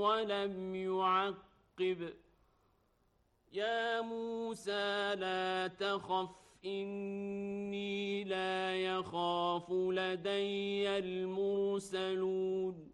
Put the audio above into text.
ولم يعقب يا موسى لا تخف إني لا يخاف لدي المرسلون